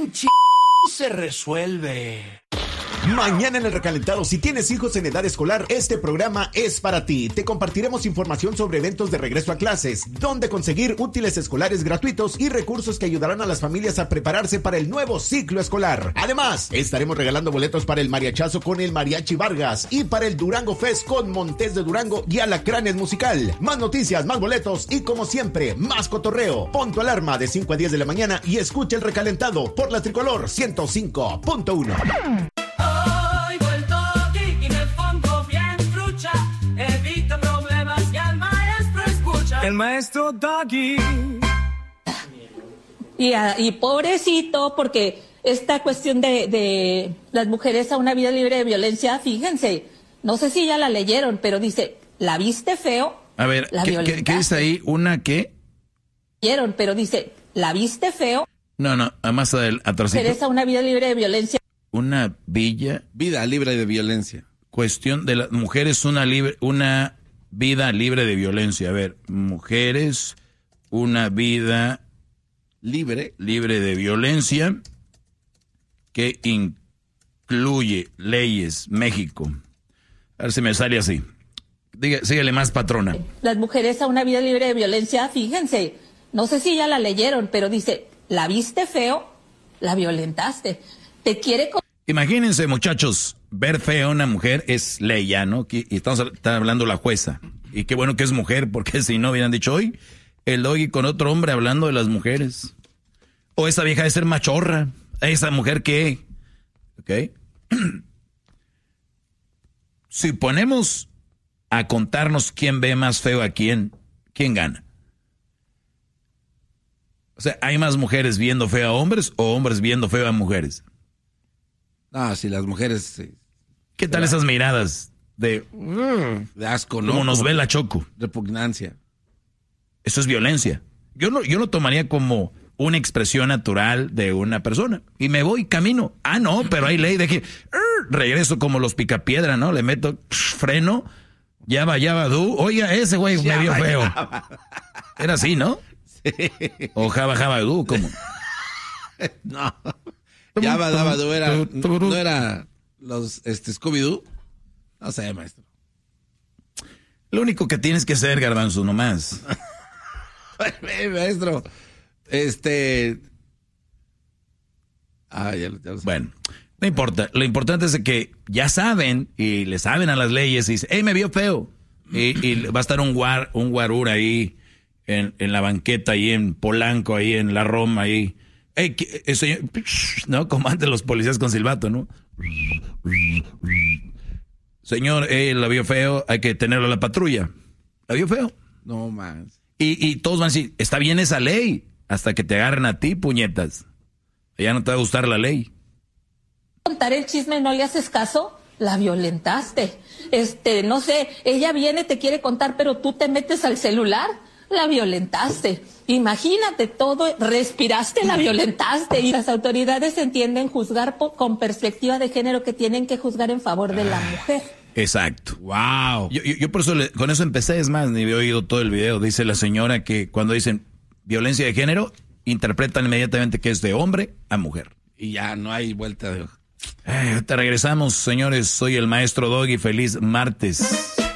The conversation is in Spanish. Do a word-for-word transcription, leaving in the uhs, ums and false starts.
en ch... se resuelve. Mañana en El Recalentado, si tienes hijos en edad escolar, este programa es para ti. Te compartiremos información sobre eventos de regreso a clases, dónde conseguir útiles escolares gratuitos y recursos que ayudarán a las familias a prepararse para el nuevo ciclo escolar. Además, estaremos regalando boletos para el mariachazo con el Mariachi Vargas y para el Durango Fest con Montes de Durango y Alacranes Musical. Más noticias, más boletos y, como siempre, más cotorreo. Pon tu alarma de cinco a diez de la mañana y escucha El Recalentado por la Tricolor ciento cinco punto uno. El maestro Doggy. Y, a, y pobrecito, porque esta cuestión de, de las mujeres a una vida libre de violencia, fíjense, no sé si ya la leyeron, pero dice, ¿la viste feo? A ver, la ¿qué, ¿qué, ¿qué dice ahí? ¿Una qué? Leyeron, pero dice, ¿la viste feo? No, no, más atrásito. Mujeres a una vida libre de violencia. Una villa. Vida libre de violencia. Cuestión de las mujeres, una libre, una vida libre de violencia. A ver, mujeres, una vida libre, libre de violencia que incluye leyes, México. A ver si me sale así. Diga, síguele más, patrona. Las mujeres a una vida libre de violencia, fíjense, no sé si ya la leyeron, pero dice, ¿la viste feo? La violentaste. Te quiere... Imagínense, muchachos, ver feo a una mujer es ley ya, ¿no? Y estamos está hablando la jueza. Y qué bueno que es mujer, porque si no hubieran dicho hoy, el Doggy con otro hombre hablando de las mujeres. O esa vieja de ser machorra. ¿Esa mujer qué? ¿Ok? Si ponemos a contarnos quién ve más feo a quién, ¿quién gana? O sea, ¿hay más mujeres viendo feo a hombres o hombres viendo feo a mujeres? Ah, si las mujeres... Sí. ¿Qué tal esas miradas de... de asco, ¿no? Como nos ve la Choco. Repugnancia. Eso es violencia. Yo no, yo lo tomaría como una expresión natural de una persona. Y me voy camino. Ah, no, pero hay ley de que... regreso como los picapiedra, ¿no? Le meto freno. Ya va, ya va, du. Oiga, ese güey me vio feo. Era así, ¿no? Sí. O jaba, jaba, du, como... no... Yabba Dabba Doo era, no, no era los este, Scooby-Doo. No sé, maestro. Lo único que tienes que hacer, Garbanzo, nomás. Maestro, este... Ah, ya, ya lo sé. Bueno, no importa. Lo importante es que ya saben y le saben a las leyes y dicen, hey, me vio feo. Y, y va a estar un guar, un guarur ahí en, en la banqueta, ahí en Polanco, ahí en la Roma, ahí... Hey, señor, no, como antes los policías con silbato, ¿no? Señor, eh, la vio feo, hay que tenerlo a la patrulla. ¿La vio feo? No más. Y, y todos van a decir, está bien esa ley, hasta que te agarren a ti, puñetas. Ya no te va a gustar la ley. Contar el chisme, ¿no le haces caso? La violentaste. Este, no sé, ella viene, te quiere contar, pero tú te metes al celular. La violentaste. Imagínate todo, respiraste, la violentaste. Y las autoridades entienden juzgar por, con perspectiva de género, que tienen que juzgar en favor de la mujer. Exacto. Wow. Yo, yo, yo por eso le, con eso empecé, es más, ni había oído todo el video. Dice la señora que cuando dicen violencia de género, interpretan inmediatamente que es de hombre a mujer. Y ya no hay vuelta de... Eh, te regresamos, señores. Soy el maestro Doggy. Feliz martes.